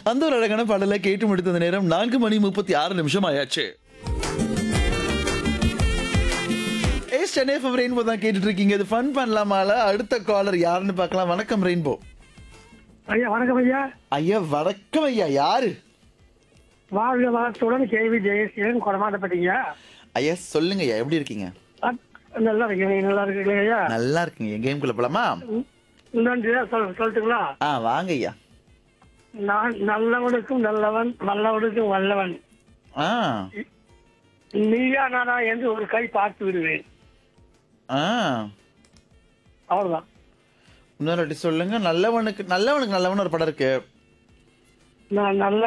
அந்த ஒரு அழகான பாடலை கேட்டு முடித்த அந்த நேரம் 4:36 ஆயாச்சு. சென்னை எஃப்எம் ரெயின்போ தான் கேட்டுட்டு இருக்கீங்க. இது ஃபன் பண்ணலாமால. அடுத்த காலர் யாருன்னு பார்க்கலாம். வணக்கம் ரெயின்போ. ஐயா வணக்கம் ஐயா. ஐயா வணக்கம் ஐயா. யாரு? வாழ்க வளத்துடன் கேள்வி ஜெயசீலன் கொடமாட்டப்பட்டீங்க. ஐயா சொல்லுங்க ஐயா, எப்படி இருக்கீங்க? நல்லா இருக்கீங்க, நல்லா இருக்கீங்களா ஐயா? நல்லா இருக்குங்க. கேம்குள்ள போலாமா? நன்றி. சொல்லட்டுங்களா? வாங்க ஐயா. நான் நல்லவனுக்கும் நல்லவன், வல்லவனுக்கும் வல்லவன், ஆ நீயா நானா என்று ஒரு கை பார்த்து விடுவேன். ஆ அவ்வளவுதான். இன்னொரு வாட்டி சொல்லுங்க. நல்லவனுக்கு நல்லவன் ஒரு படம் இருக்கு. நான் நல்ல